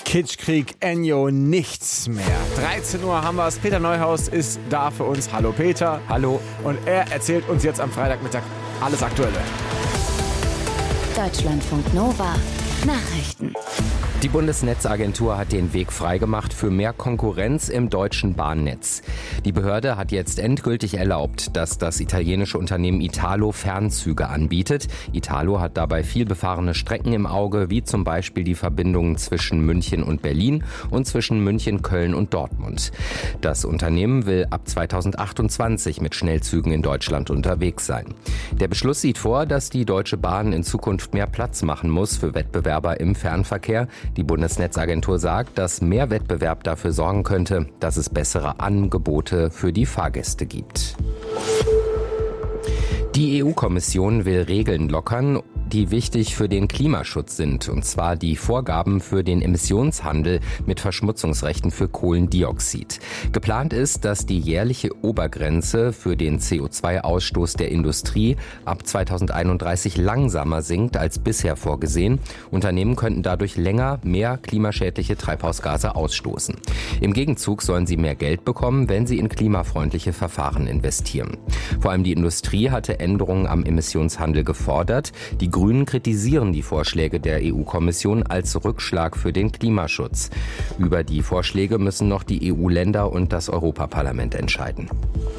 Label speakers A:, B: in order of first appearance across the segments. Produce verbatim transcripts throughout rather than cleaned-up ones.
A: Kitschkrieg, Ennio, nichts mehr. dreizehn Uhr haben wir es. Peter Neuhaus ist da für uns. Hallo Peter.
B: Hallo.
A: Und er erzählt uns jetzt am Freitagmittag alles Aktuelle.
C: Deutschlandfunk Nova. Nachrichten.
B: Die Bundesnetzagentur hat den Weg freigemacht für mehr Konkurrenz im deutschen Bahnnetz. Die Behörde hat jetzt endgültig erlaubt, dass das italienische Unternehmen Italo Fernzüge anbietet. Italo hat dabei viel befahrene Strecken im Auge, wie zum Beispiel die Verbindungen zwischen München und Berlin und zwischen München, Köln und Dortmund. Das Unternehmen will ab zweitausendachtundzwanzig mit Schnellzügen in Deutschland unterwegs sein. Der Beschluss sieht vor, dass die Deutsche Bahn in Zukunft mehr Platz machen muss für Wettbewerber im Fernverkehr. Die Bundesnetzagentur sagt, dass mehr Wettbewerb dafür sorgen könnte, dass es bessere Angebote für die Fahrgäste gibt. Die E U-Kommission will Regeln lockern, die wichtig für den Klimaschutz sind, und zwar die Vorgaben für den Emissionshandel mit Verschmutzungsrechten für Kohlendioxid. Geplant ist, dass die jährliche Obergrenze für den C O zwei Ausstoß der Industrie ab zweitausendeinunddreißig langsamer sinkt als bisher vorgesehen. Unternehmen könnten dadurch länger mehr klimaschädliche Treibhausgase ausstoßen. Im Gegenzug sollen sie mehr Geld bekommen, wenn sie in klimafreundliche Verfahren investieren. Vor allem die Industrie hatte Änderungen am Emissionshandel gefordert. Die Grünen kritisieren die Vorschläge der E U-Kommission als Rückschlag für den Klimaschutz. Über die Vorschläge müssen noch die E U-Länder und das Europaparlament entscheiden.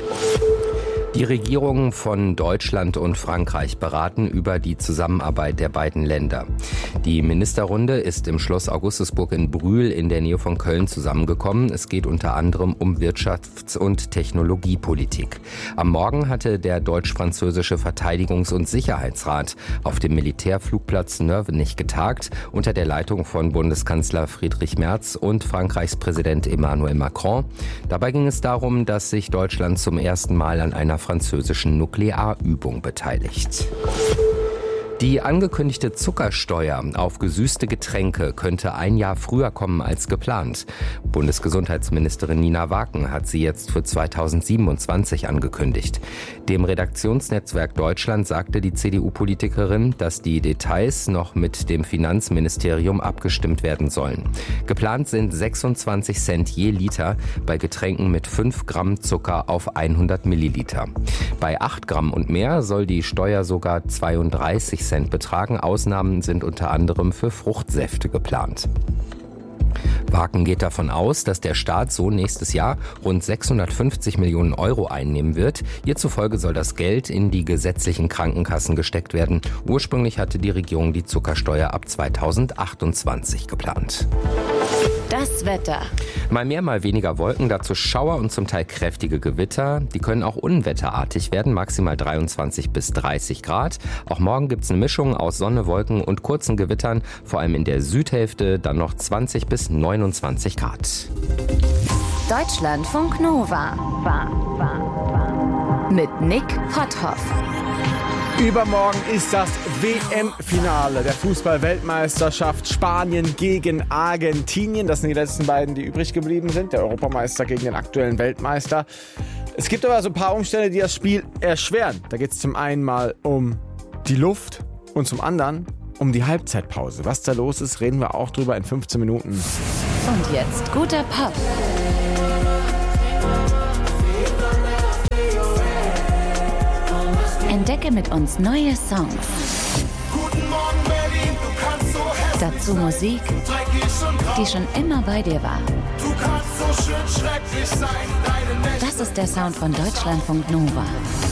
B: Die Regierungen von Deutschland und Frankreich beraten über die Zusammenarbeit der beiden Länder. Die Ministerrunde ist im Schloss Augustusburg in Brühl in der Nähe von Köln zusammengekommen. Es geht unter anderem um Wirtschafts- und Technologiepolitik. Am Morgen hatte der deutsch-französische Verteidigungs- und Sicherheitsrat auf dem Militärflugplatz Nörvenich getagt, unter der Leitung von Bundeskanzler Friedrich Merz und Frankreichs Präsident Emmanuel Macron. Dabei ging es darum, dass sich Deutschland zum ersten Mal an einer französischen Nuklearübung beteiligt. Die angekündigte Zuckersteuer auf gesüßte Getränke könnte ein Jahr früher kommen als geplant. Bundesgesundheitsministerin Nina Waken hat sie jetzt für zweitausendsiebenundzwanzig angekündigt. Dem Redaktionsnetzwerk Deutschland sagte die C D U-Politikerin, dass die Details noch mit dem Finanzministerium abgestimmt werden sollen. Geplant sind sechsundzwanzig Cent je Liter bei Getränken mit fünf Gramm Zucker auf hundert Milliliter. Bei acht Gramm und mehr soll die Steuer sogar zweiunddreißig Cent betragen. Ausnahmen sind unter anderem für Fruchtsäfte geplant. Waken geht davon aus, dass der Staat so nächstes Jahr rund sechshundertfünfzig Millionen Euro einnehmen wird. Ihr zufolge soll das Geld in die gesetzlichen Krankenkassen gesteckt werden. Ursprünglich hatte die Regierung die Zuckersteuer ab zweitausendachtundzwanzig geplant.
C: Das Wetter.
B: Mal mehr, mal weniger Wolken, dazu Schauer und zum Teil kräftige Gewitter. Die können auch unwetterartig werden, maximal dreiundzwanzig bis dreißig Grad. Auch morgen gibt es eine Mischung aus Sonne, Wolken und kurzen Gewittern, vor allem in der Südhälfte, dann noch zwanzig bis neunundzwanzig Grad.
C: Deutschlandfunk Nova. War, war, war. Mit Nick Potthoff.
A: Übermorgen ist das W M-Finale der Fußball-Weltmeisterschaft Spanien gegen Argentinien. Das sind die letzten beiden, die übrig geblieben sind. Der Europameister gegen den aktuellen Weltmeister. Es gibt aber so ein paar Umstände, die das Spiel erschweren. Da geht es zum einen mal um die Luft und zum anderen um die Halbzeitpause. Was da los ist, reden wir auch drüber in fünfzehn Minuten.
C: Und jetzt guter Pop. Entdecke mit uns neue Songs.
D: Guten Morgen Berlin, du kannst so hässlich
C: Dazu Musik, die schon immer bei dir war.
D: Du kannst so schön schrecklich sein, deine Nächte.
C: Das ist der Sound von Deutschlandfunk Nova.